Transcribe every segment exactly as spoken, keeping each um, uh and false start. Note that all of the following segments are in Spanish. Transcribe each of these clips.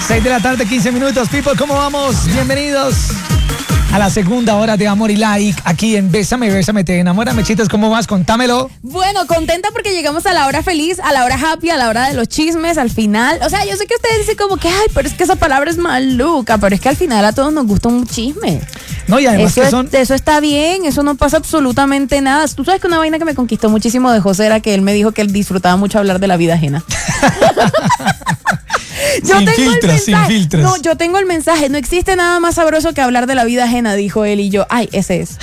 seis de la tarde, quince minutos. People, ¿cómo vamos? Bienvenidos a la segunda hora de Amor y Like aquí en Bésame, Bésame, te enamora. Mechitas, ¿cómo vas? Contámelo. Bueno, contenta porque llegamos a la hora feliz, a la hora happy, a la hora de los chismes, al final. O sea, yo sé que ustedes dicen como que, ay, pero es que esa palabra es maluca, pero es que al final a todos nos gusta un chisme. No, y además eso, que son... es, eso está bien, eso no pasa absolutamente nada. Tú sabes que una vaina que me conquistó muchísimo de José era que él me dijo que él disfrutaba mucho hablar de la vida ajena. Yo sin tengo filtros, el sin mensaje. filtros. No, yo tengo el mensaje. No existe nada más sabroso que hablar de la vida ajena, dijo él y yo. Ay, ese es.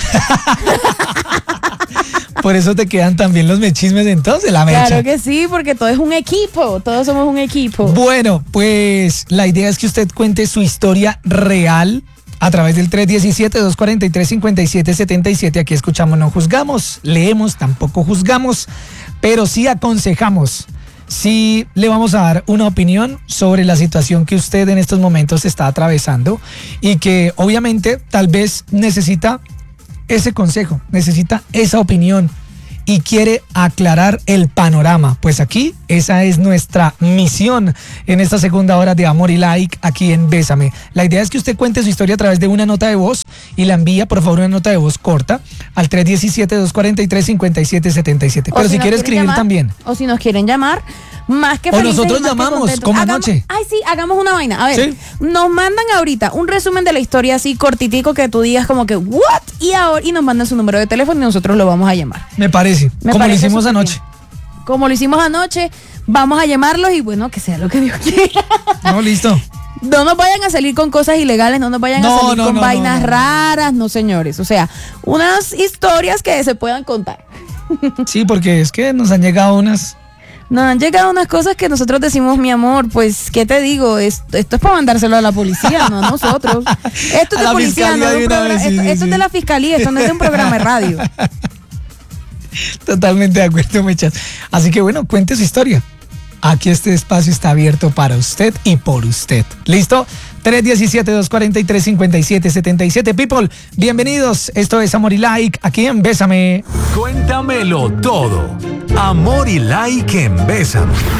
Por eso te quedan también los mechismes entonces, la mecha. Claro que sí, porque todo es un equipo. Todos somos un equipo. Bueno, pues la idea es que usted cuente su historia real a través del tres uno siete, dos cuatro tres, cinco siete siete siete. Aquí escuchamos, no juzgamos, leemos, tampoco juzgamos, pero sí aconsejamos. Sí le vamos a dar una opinión sobre la situación que usted en estos momentos está atravesando y que obviamente tal vez necesita ese consejo, necesita esa opinión y quiere aclarar el panorama. Pues aquí esa es nuestra misión en esta segunda hora de Amor y Like aquí en Bésame. La idea es que usted cuente su historia a través de una nota de voz y la envía, por favor, una nota de voz corta al tres uno siete, dos cuatro tres, cinco siete siete siete. Pero si, si quiere escribir llamar, también. O si nos quieren llamar, más que o felices, nosotros más llamamos, que como hagamos, anoche. Ay, sí, hagamos una vaina. A ver, ¿Sí? Nos mandan ahorita un resumen de la historia así cortitico que tú digas como que, ¿what? Y ahora, y nos mandan su número de teléfono y nosotros lo vamos a llamar. Me parece, Me como parece lo hicimos anoche. Bien. Como lo hicimos anoche, vamos a llamarlos y bueno, que sea lo que Dios quiera. No, listo. No nos vayan a salir con cosas ilegales, no nos vayan no, a salir no, con no, vainas no, no. raras, no señores. O sea, unas historias que se puedan contar. Sí, porque es que nos han llegado unas... Nos han llegado unas cosas que nosotros decimos, mi amor, pues, ¿qué te digo? Esto, esto es para mandárselo a la policía, no a nosotros. Esto es de policía, no de un programa. Vez, sí, esto, sí, esto sí. es de la fiscalía, esto no es de un programa de radio. Totalmente de acuerdo, Mechas. Así que bueno, cuente su historia. Aquí este espacio está abierto para usted y por usted. ¿Listo? tres uno siete, dos cuatro tres, cinco siete siete siete. People, bienvenidos. Esto es Amor y Like, aquí en Bésame. Cuéntamelo todo. Amor y Like en Bésame.